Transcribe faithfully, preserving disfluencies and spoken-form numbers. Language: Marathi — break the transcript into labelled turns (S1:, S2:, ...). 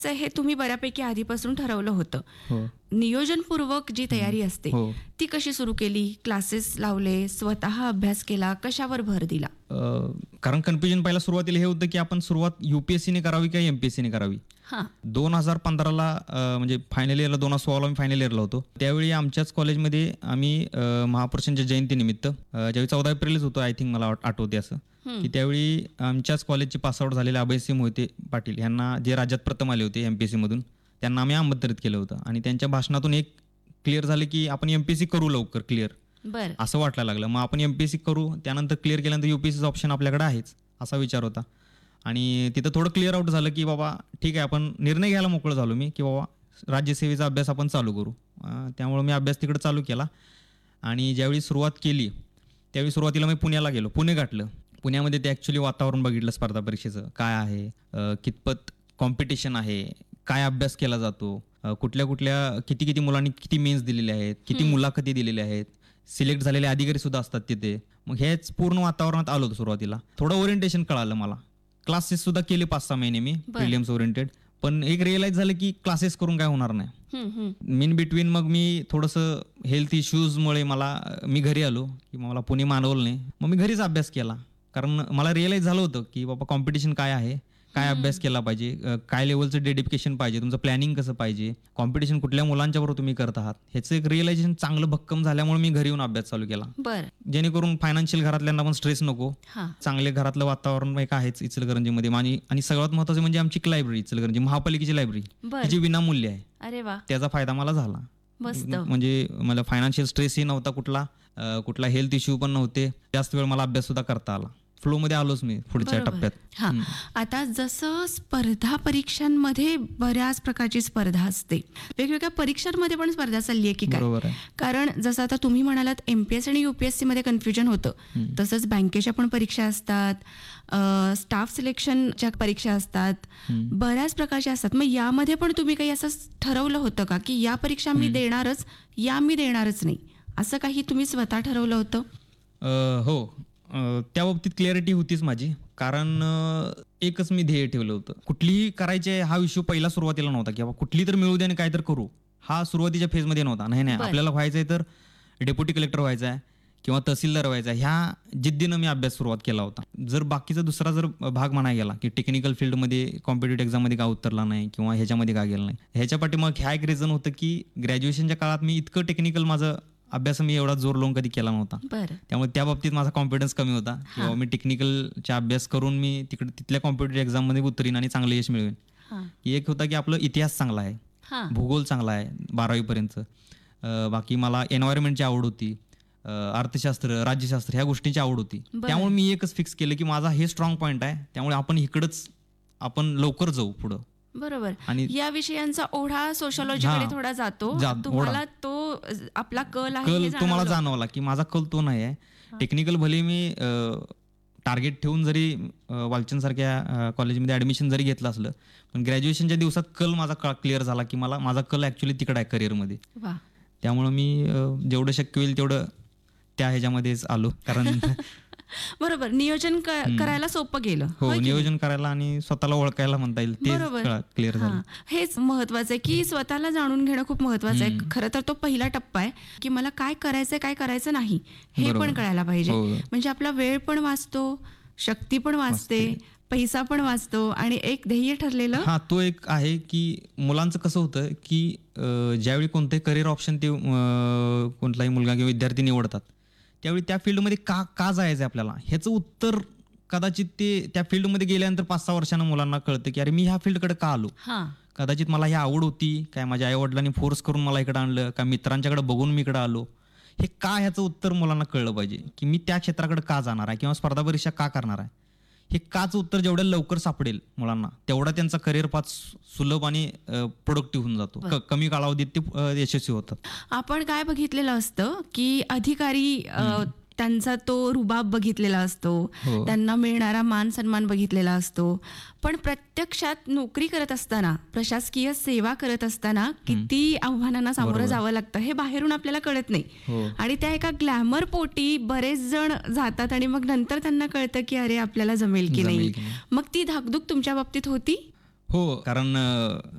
S1: हे तुम्ही बऱ्यापैकी आधीपासून ठरवलं होतं.
S2: हो.
S1: नियोजनपूर्वक जी तयारी असते
S2: हो.
S1: ती कशी सुरू केली? क्लासेस लावले, स्वतः अभ्यास केला, कशावर भर दिला?
S2: अ, कारण कन्फ्युजन पहिला सुरुवातीला हे होतं की आपण सुरुवात युपीएससीने करावी का एमपीएससीने करावी.
S1: हां.
S2: दोन हजार पंधराला म्हणजे फायनल इयरला दोन हजार सोळाला मी फायनल इयरला होतो. त्यावेळी आमच्याच कॉलेजमध्ये आम्ही अ, महापुरुषांच्या जयंतीनिमित्त अ, ज्यावेळी चौदा एप्रिलच होतो आय थिंक मला आठ- आठवते असं की त्यावेळी आमच्याच कॉलेजचे पासआउट झालेले अभयसिंह मोहिते पाटील यांना जे राज्यात प्रथम आले होते एमपीएससी मधून त्यांना आम्ही आमंत्रित केलं होतं आणि त्यांच्या भाषणातून एक क्लिअर झालं की आपण एमपीएससी करू लवकर क्लिअर
S1: बरं.
S2: असं वाटायला लागलं. मग आपण एमपीएससी करू त्यानंतर क्लिअर केल्यानंतर युपीएससीचं ऑप्शन आपल्याकडे आहेच असा विचार होता आणि तिथं थोडं क्लिअर आउट झालं की बाबा ठीक आहे आपण निर्णय घ्यायला मोकळं झालो मी की बाबा राज्यसेवेचा अभ्यास आपण चालू करू. अं, त्यामुळे मी अभ्यास तिकडे चालू केला आणि ज्यावेळी सुरुवात केली त्यावेळी सुरुवातीला मी पुण्याला गेलो, पुणे गाठलं. पुण्यामध्ये ते ॲक्च्युली वातावरण बघितलं स्पर्धा परीक्षेचं काय आहे, अं, कितपत कॉम्पिटिशन आहे, काय अभ्यास केला जातो, अं, कुठल्या कुठल्या किती किती मुलांनी किती मेन्स दिलेले आहेत, किती मुलाखती दिलेल्या आहेत, सिलेक्ट झालेले अधिकारी सुद्धा असतात तिथे. मग हेच पूर्ण वातावरणात आलो होतो सुरुवातीला. थोडं ओरिएंटेशन कळालं मला. क्लासेस सुद्धा केले पाच सहा महिने मी प्रिलिम्स ओरिएंटेड. पण एक रिअलाइज झालं की क्लासेस करून काय होणार नाही.
S1: हं, हं.
S2: इन बिटवीन मग मी थोडंसं हेल्थ इश्यूजमुळे मला मी घरी आलो की मला पुणे मानवलं नाही. मग मी घरीच अभ्यास केला कारण मला रिअलाइज झालं होतं की बाबा कॉम्पिटिशन काय आहे, काय अभ्यास केला पाहिजे, अ, काय लेवलचं डेडिकेशन पाहिजे, तुमचं प्लॅनिंग कसं पाहिजे, कॉम्पिटिशन कुठल्या मुलांच्या बरोबर तुम्ही करत आहात ह्याचं एक रिअलायझेशन चांगलं भक्कम झाल्यामुळे मी घरी येऊन अभ्यास चालू केला.
S1: बरं.
S2: जेणेकरून फायनान्शियल घरातल्यांना पण स्ट्रेस नको.
S1: हां.
S2: चांगले घरातलं वातावरण एक आहेच इचलकरंजीमध्ये आणि आणि सगळ्यात महत्त्वाचं म्हणजे आमची लायब्ररी इचलकरंजी महापालिकेची लायब्ररी
S1: बरं.
S2: जी विनामूल्य आहे.
S1: अरे वा,
S2: त्याचा फायदा मला झाला.
S1: मस्त.
S2: म्हणजे मला फायनान्शियल स्ट्रेसही नव्हता कुठला, अ, कुठला हेल्थ इश्यू पण नव्हते. जास्त वेळ मला अभ्यास सुद्धा करता आला. फ्लो मध्ये आलोच मी पुढच्या
S1: बरोबर.
S2: टप्प्यात.
S1: हां. आता जसं स्पर्धा परीक्षांमध्ये बऱ्याच प्रकारची स्पर्धा असते, वेगवेगळ्या परीक्षांमध्ये पण स्पर्धा चालली आहे की काय?
S2: बरोबर आहे.
S1: कारण जसं आता तुम्ही म्हणालात एमपीएस आणि युपीएससी मध्ये कन्फ्युजन होतं, तसंच बँकेच्या पण परीक्षा असतात, स्टाफ सिलेक्शनच्या परीक्षा असतात, बऱ्याच प्रकारच्या असतात. मग यामध्ये पण तुम्ही काही असं ठरवलं होतं का की या परीक्षा मी देणारच, या मी देणारच नाही, असं काही तुम्ही स्वतः ठरवलं होतं?
S2: अ, हो. अ, त्या बाबतीत क्लॅरिटी होतीच माझी कारण अ, एकच मी ध्येय ठेवलं होतं. कुठलीही करायचे हा विषय पहिला सुरुवातीला नव्हता की बाबा कुठली तर मिळू दे आणि काय तर करू. हा सुरुवातीच्या फेजमध्ये नव्हता. नाही नाही
S1: बरं.
S2: आपल्याला व्हायचंय तर डेप्युटी कलेक्टर व्हायचं आहे किंवा तहसीलदार व्हायचं आहे, ह्या जिद्दीनं मी अभ्यास सुरुवात केला होता. जर बाकीचा दुसरा जर भाग म्हणायला गेला की टेक्निकल फील्डमध्ये कॉम्पिटेटिव्ह एक्झाममध्ये का उतरला नाही किंवा ह्याच्यामध्ये का गेला नाही, ह्याच्या पाठीमाग ह्या एक रिझन होतं की ग्रॅज्युएशनच्या काळात मी इतकं टेक्निकल माझं अभ्यास मी एवढा जोर लावून कधी केला नव्हता.
S1: बरं.
S2: त्यामुळे त्या बाबतीत माझा कॉन्फिडन्स कमी होता किंवा मी टेक्निकलचा अभ्यास करून मी तिकडे तिथल्या कॉम्पिटेटिव्ह एक्झाममध्ये उतरीन आणि चांगलं यश मिळवेन.
S1: हां.
S2: एक होता की आपलं इतिहास चांगला आहे,
S1: हां.
S2: भूगोल चांगला आहे बारावीपर्यंत. बाकी मला एन्व्हायरमेंटची आवड होती, अ, अर्थशास्त्र, राज्यशास्त्र ह्या गोष्टींची आवड होती.
S1: बरं.
S2: त्यामुळे मी एकच फिक्स केलं की माझा हे स्ट्रॉंग पॉईंट आहे, त्यामुळे आपण इकडंच आपण लवकर जाऊ पुढं.
S1: बरोबर.
S2: आणि
S1: या विषयांचा ओढा सोशॉलॉजीकडे
S2: हां.
S1: थोडा जातो.
S2: जात-
S1: तुम्हाला
S2: ओढा.
S1: तो अ, आपला कल आहे
S2: कल
S1: हे
S2: तो मला
S1: जाणवलं.
S2: जाणवला की माझा कल तो नाही आहे. टेक्निकल भले मी टार्गेट ठेवून जरी वालचंद सारख्या कॉलेजमध्ये ऍडमिशन जरी घेतलं असलं, पण ग्रॅज्युएशनच्या दिवसात कल माझा क्लिअर झाला की मला माझा कल ऍक्च्युली तिकडे आहे करिअरमध्ये.
S1: वा.
S2: त्यामुळं मी अ, जेवढं शक्य होईल तेवढं त्या ह्याच्यामध्येच आलो कारण
S1: बरोबर. नियोजन क- करायला सोपं गेलं.
S2: हो
S1: होय की नाही?
S2: नियोजन करायला आणि स्वतःला ओळखायला म्हणता येईल ते
S1: बरोबर.
S2: क्लिअर झालं.
S1: हां. हेच महत्वाचं आहे की स्वतःला जाणून घेणं खूप महत्वाचं आहे. खरं तर तो पहिला टप्पा आहे की मला काय करायचंय काय करायचं नाही हे
S2: बरोबर.
S1: पण कळायला पाहिजे.
S2: हो.
S1: म्हणजे आपला वेळ पण वाचतो, शक्ती पण वाचते, पैसा पण वाचतो आणि एक ध्येय ठरलेलं.
S2: हा तो एक आहे की मुलांचं कसं होतं की अ, ज्यावेळी कोणतंही करिअर ऑप्शन ते अ, कोणताही मुलगा किंवा विद्यार्थी निवडतात त्यावेळी त्या फील्डमध्ये का का जायचं आपल्याला ह्याचं उत्तर कदाचित ते त्या फील्डमध्ये गेल्यानंतर पाच सहा वर्षांना मुलांना कळतं की अरे मी ह्या फील्डकडे का आलो.
S1: हां.
S2: कदाचित मला ही आवड होती काय, माझ्या आईवडिलांनी फोर्स करून मला इकडे आणलं का, मित्रांच्याकडे बघून मी इकडे आलो. हे का ह्याचं उत्तर मुलांना कळलं पाहिजे की मी त्या क्षेत्राकडे का जाणार आहे किंवा स्पर्धा परीक्षा का करणार आहे. हे काच उत्तर जेवढ्या लवकर सापडेल मुलांना तेवढा त्यांचा करिअर पाथ सुलभ आणि प्रोडक्टिव्ह होऊन जातो. क- कमी कालावधीत ते अ, यशस्वी होतात.
S1: आपण काय बघितलेलं असतं की अधिकारी अ, त्यांचा तो रुबाब बघितलेला असतो,
S2: हो.
S1: त्यांना मिळणारा मान सन्मान बघितलेला असतो, पण प्रत्यक्षात नोकरी करत असताना, प्रशासकीय सेवा करत असताना किती आव्हानांना सामोरं
S2: बरोबर.
S1: जावं लागतं हे बाहेरून आपल्याला कळत नाही.
S2: हो.
S1: आणि त्या एका ग्लॅमर पोटी बरेच जण जातात आणि मग नंतर त्यांना कळतं की अरे आपल्याला जमेल की
S2: जमेल
S1: नाही.
S2: की नाही.
S1: मग ती धाकधूक तुमच्या बाबतीत होती?
S2: हो, कारण अ,